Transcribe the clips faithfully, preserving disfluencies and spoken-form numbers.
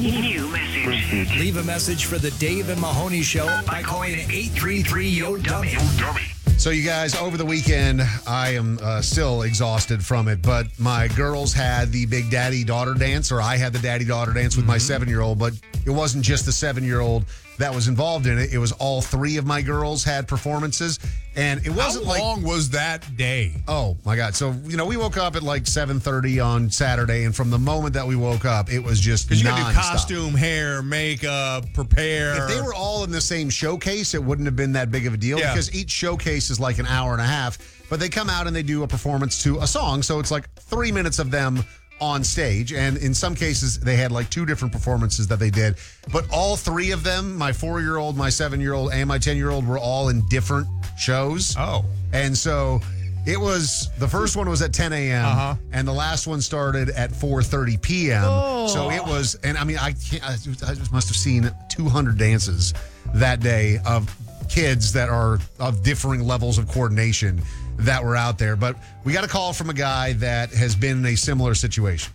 New message. Leave a message for the Dave and Mahoney Show by calling eight three three, Y O, dummy. So, you guys, over the weekend, I am uh, still exhausted from it, but my girls had the big daddy-daughter dance, or I had the daddy-daughter dance with mm-hmm. my seven-year-old, but it wasn't just the seven-year-old that was involved in it. It was all three of my girls had performances, and it wasn't like... How long was that day? Oh, my God. So, you know, we woke up at like seven thirty on Saturday, and from the moment that we woke up, it was just Because you nonstop. got to do costume, hair, makeup, prepare. If they were all in the same showcase, it wouldn't have been that big of a deal Yeah. because each showcase is like an hour and a half, but they come out and they do a performance to a song, so it's like three minutes of them on stage, and in some cases they had like two different performances that they did, but all three of them, my four-year-old, my seven-year-old, and my ten-year-old, were all in different shows. Oh. And so it was, the first one was at ten a.m. Uh-huh. and the last one started at four thirty p.m. Oh. So it was, and I mean, I can't, I, I must have seen two hundred dances that day of kids that are of differing levels of coordination that were out there. But we got a call from a guy that has been in a similar situation.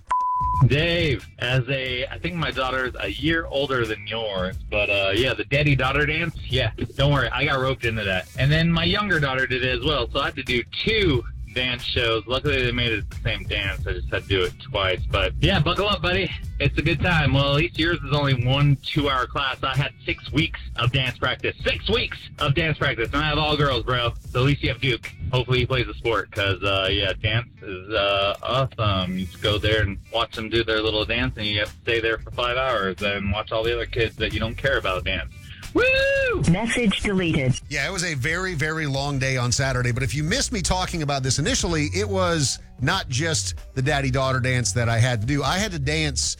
Dave, as a, I think my daughter's a year older than yours, but uh, yeah, the daddy-daughter dance, yeah, don't worry, I got roped into that. And then my younger daughter did it as well, so I had to do two dance shows. Luckily, they made it the same dance. I just had to do it twice. But yeah, buckle up, buddy. It's a good time. Well, at least yours is only one two-hour class. I had six weeks of dance practice. Six weeks of dance practice. And I have all girls, bro. So at least you have Duke. Hopefully he plays a sport because, uh, yeah, dance is uh, awesome. You just go there and watch them do their little dance, and you have to stay there for five hours and watch all the other kids that you don't care about dance. Woo! Message deleted. Yeah, it was a very, very long day on Saturday. But if you missed me talking about this initially, it was not just the daddy-daughter dance that I had to do. I had to dance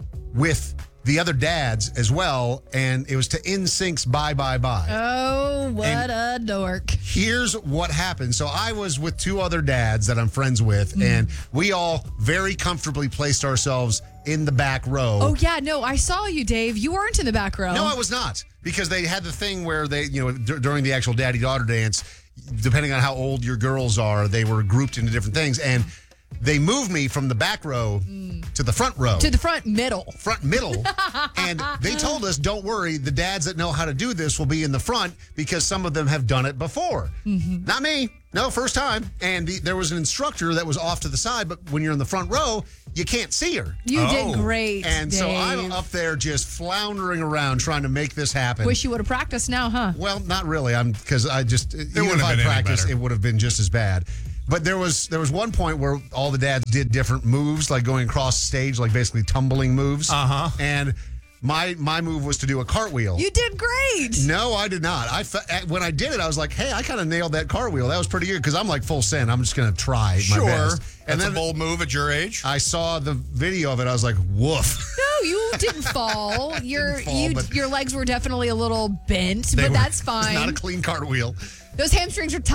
with the other dads as well, and it was to N Sync's Bye Bye Bye. Oh, what And a dork. Here's what happened. So I was with two other dads that I'm friends with, Mm. and we all very comfortably placed ourselves in the back row. Oh, yeah, no, I saw you, Dave. You weren't in the back row. No, I was not, because they had the thing where they, you know, d- during the actual daddy-daughter dance, depending on how old your girls are, they were grouped into different things, and they moved me from the back row mm. to the front row. To the front middle. Front middle. And they told us, don't worry, the dads that know how to do this will be in the front because some of them have done it before. Mm-hmm. Not me. No, first time. And the, there was an instructor that was off to the side, but when you're in the front row, you can't see her. You Oh. did great, And Dave. so I'm up there just floundering around trying to make this happen. Wish you would have practiced now, huh? Well, not really. I'm because I just even wouldn't if have I been any practiced, better. it would have been just as bad. But there was there was one point where all the dads did different moves, like going across the stage, like basically tumbling moves. Uh-huh. And my my move was to do a cartwheel. You did great. No, I did not. I fe- when I did it, I was like, "Hey, I kind of nailed that cartwheel. That was pretty good." Because I'm like full send. I'm just gonna try Sure. my best. That's And then a bold move at your age. I saw the video of it. I was like, "Woof." No, you didn't fall. Your fall, you but- your legs were definitely a little bent, They but were- that's It's fine. not a clean cartwheel. Those hamstrings are tight.